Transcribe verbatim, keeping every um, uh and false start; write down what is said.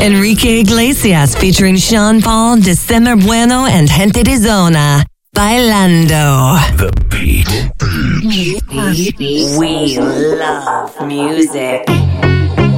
Enrique Iglesias featuring Sean Paul, December Bueno, and Gente de Zona. Bailando. The beat. We love music.